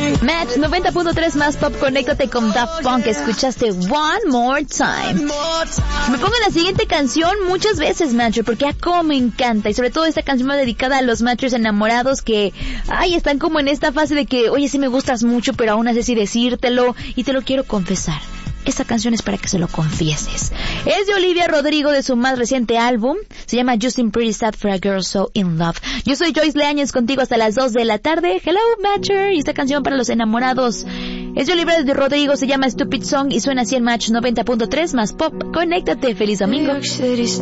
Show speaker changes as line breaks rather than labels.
Match 90.3 más pop, conéctate con Daft Punk. Escuchaste One More Time. Me pongo la siguiente canción muchas veces, Matcher, porque como me encanta. Y sobre todo esta canción va dedicada a los Matchers enamorados que, están como en esta fase de que, oye, sí me gustas mucho, pero aún así decírtelo y te lo quiero confesar. Esta canción es para que se lo confieses. Es de Olivia Rodrigo, de su más reciente álbum. Se llama Justin Pretty Sad for a Girl So In Love. Yo soy Joyce Leáñez, contigo hasta las 2 de la tarde. Hello, Matcher. Y esta canción para los enamorados es de Olivia Rodrigo, se llama Stupid Song y suena así en Match 90.3 más pop. Conéctate. Feliz domingo.